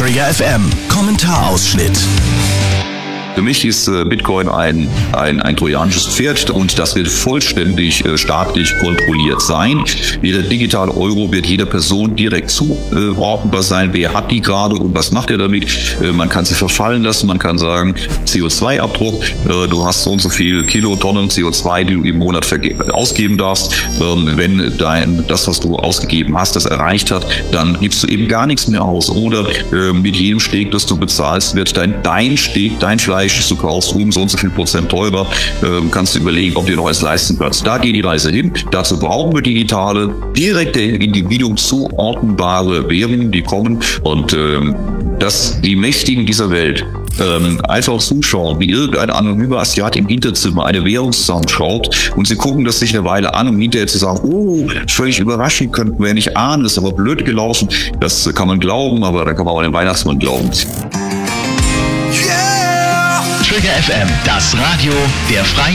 Trigger FM Kommentarausschnitt. Für mich ist Bitcoin ein trojanisches Pferd und das wird vollständig staatlich kontrolliert sein. Jeder digitale Euro wird jeder Person direkt zuordnbar sein. Wer hat die gerade und was macht er damit? Man kann sie verfallen lassen, man kann sagen, CO2-Abdruck, du hast so und so viel Kilotonnen CO2, die du im Monat ausgeben darfst. Wenn das, was du ausgegeben hast, das erreicht hat, dann gibst du eben gar nichts mehr aus. Oder mit jedem Steg, das du bezahlst, wird dein Steg, dein Fleisch, du kaufst so und so viel Prozent teurer, kannst du überlegen, ob du dir noch was leisten kannst. Da geht die Reise hin. Dazu brauchen wir digitale, direkt dem Individuum zuordnbare Währungen, die kommen und dass die Mächtigen dieser Welt einfach zuschauen, wie irgendein anonymer Asiat im Hinterzimmer eine Währung zusammenschaut und sie gucken das sich eine Weile an, um hinterher zu sagen, oh, völlig überraschend, könnten wir nicht ahnen, ist aber blöd gelaufen. Das kann man glauben, aber da kann man auch den Weihnachtsmann glauben. Trigger FM, das Radio der Freien